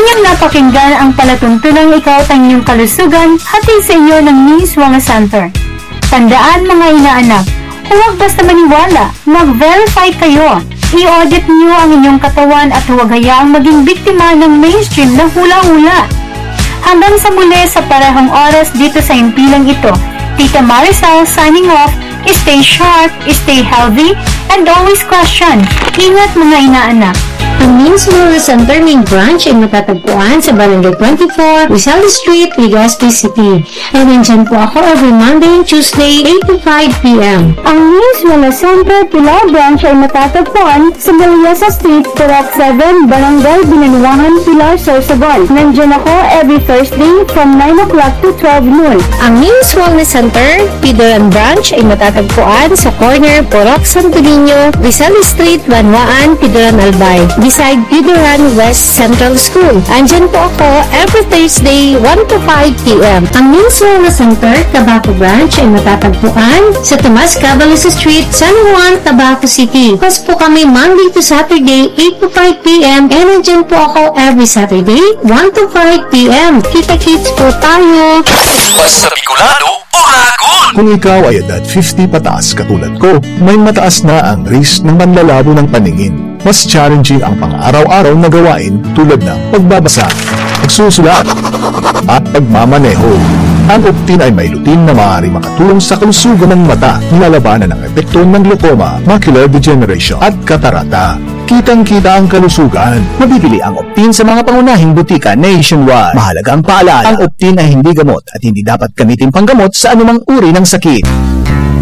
Inyong napakinggan ang palatuntunang ikaw at inyong kalusugan hatid sa iyo ng Miss Wellness Center. Tandaan mga inaanak, huwag basta maniwala, mag-verify kayo. I-audit niyo ang inyong katawan at huwag hayaang maging biktima ng mainstream na hula-hula. Hanggang sa muli sa parehong oras dito sa impilang ito, Tita Marisol signing off. Stay sharp, stay healthy, and always question. Ingat mga inaanak. Ang Miss Wellness Center main branch ay matatagpuan sa Barangay 24, Rizal Street, Legazpi City. And nandyan po ako every Monday and Tuesday, 8 to 5 p.m. Ang Miss Wellness Center Pilar Branch ay matatagpuan sa Maliasa Street, Purok 7, Barangay Binanuangan, Pilar, Sorsogon. Nandyan ako every Thursday from 9 o'clock to 12 noon. Ang Miss Wellness Center, Pidoran Branch ay matatagpuan sa corner Purok Santo Niño, Rizal Street, Banwaan, Pidoran Albay, beside Pidoran West Central School. Andyan po ako every Thursday, 1 to 5 p.m. Ang Miss Wellness Center, Tabaco Branch ay matatagpuan sa Tomas Cavalos Street, San Juan, Tabaco City. Plus po kami Monday to Saturday, 8 to 5 p.m. And andyan po ako every Saturday, 1 to 5 p.m. Kita-kits po tayo! Basta Bicolano, Oragon! Kung ikaw ay edad 50 pataas katulad ko, may mataas na ang risk ng manlalabo ng paningin. Mas challenging ang pang-araw-araw na gawain tulad ng pagbabasa, pagsusulat, at pagmamaneho. Ang Optin ay may lutin na maaari makatulong sa kalusugan ng mata, nilalabanan ang epekto ng glaucoma, macular degeneration at katarata. Kitang-kita ang kalusugan. Mabibili ang Optin sa mga pangunahing butika nationwide. Mahalagang paalala, ang Optin ay hindi gamot at hindi dapat gamitin panggamot sa anumang uri ng sakit.